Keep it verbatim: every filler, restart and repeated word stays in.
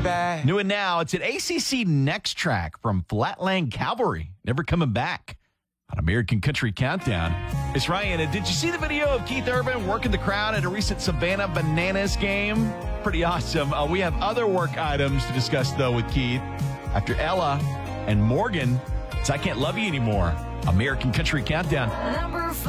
back. New and now, it's an A C C Next Track from Flatland Cavalry. Never coming back on American Country Countdown. It's Ryan. And did you see the video of Keith Urban working the crowd at a recent Savannah Bananas game? Pretty awesome. Uh, we have other work items to discuss, though, with Keith. After Ella and Morgan, it's I Can't Love You Anymore. American Country Countdown. Number